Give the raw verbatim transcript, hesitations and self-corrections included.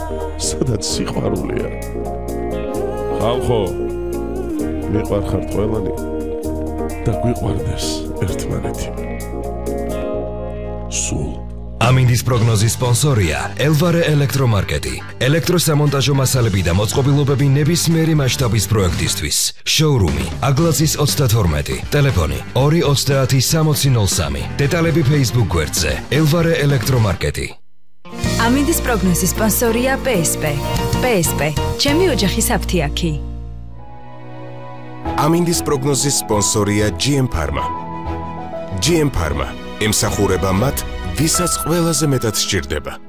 სადაც სიყვარულია. ხალხო, მიყვარხართ ყველანი და გვიყვარდეს ერთმანეთი. სულ. ამინდის პროგნოზის სპონსორია ელვარე ელექტრომარკეტი. ელექტროსამონტაჟო მასალები და მოწყობილობები ნებისმიერი მასშტაბის პროექტისთვის. შოურუმი აგლაძის ოცდათორმეტი. ტელეფონი ორი ოცდაათი სამოცი ნოლ სამი. დეტალები Facebook გვერდზე ელვარე ელექტრომარკეტი. ამინდის პროგნოზის სპონსორია პე ეს პე. პე ეს პე, ჩემი ოჯახის აფთიაქი. ამინდის პროგნოზის სპონსორია ჯი ემ Pharma. ჯი ემ Pharma ემსახურება მათ, ვისაც ყველაზე მეტად სჭირდება.